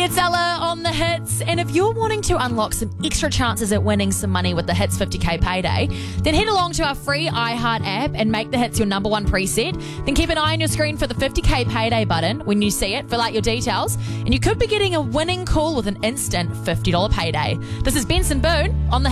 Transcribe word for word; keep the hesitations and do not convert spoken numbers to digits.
Ella on the Hits, and if you're wanting to unlock some extra chances at winning some money with the Hits fifty K payday, then head along to our free iHeart app and make the Hits your number one preset. Then keep an eye on your screen for the fifty K payday button. When you see it, fill out your details, and you could be getting a winning call with an instant fifty dollars payday. This is Benson Boone on the